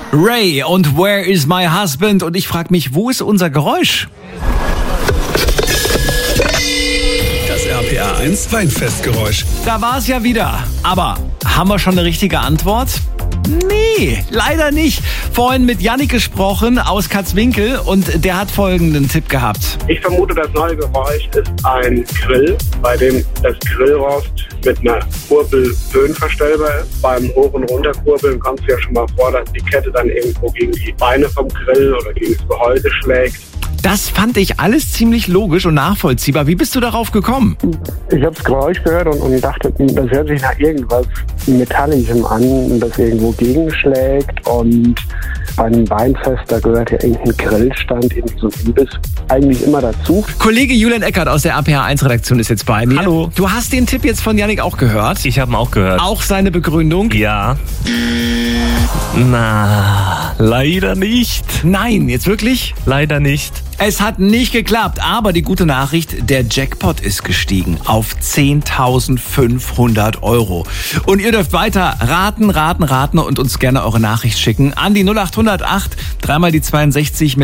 Ray und Where is my husband? Und ich frage mich, wo ist unser Geräusch? Das RPA 1 Weinfestgeräusch. Da war es ja wieder. Aber haben wir schon eine richtige Antwort? Nee, leider nicht. Vorhin mit Yannick gesprochen aus Katzwinkel und der hat folgenden Tipp gehabt. Ich vermute, das neue Geräusch ist ein Grill, bei dem das Grillrost mit einer Kurbel höhenverstellbar ist. Beim Hoch- und Runterkurbeln kommt es ja schon mal vor, dass die Kette dann irgendwo gegen die Beine vom Grill oder gegen das Gehäuse schlägt. Das fand ich alles ziemlich logisch und nachvollziehbar. Wie bist du darauf gekommen? Ich habe das Geräusch gehört und dachte, das hört sich nach irgendwas Metallischem an, das irgendwo gegenschlägt. Und bei einem Weinfest, da gehört ja irgendein Grillstand, irgendwie so ein Imbiss, eigentlich immer dazu. Kollege Julian Eckert aus der RPA 1 Redaktion ist jetzt bei mir. Hallo. Du hast den Tipp jetzt von Yannick auch gehört? Ich habe ihn auch gehört. Auch seine Begründung? Ja. Na, leider nicht. Nein, jetzt wirklich? Leider nicht. Es hat nicht geklappt, aber die gute Nachricht, der Jackpot ist gestiegen auf 10.500 €. Und ihr dürft weiter raten und uns gerne eure Nachricht schicken an die 0800 8 3 mal die 62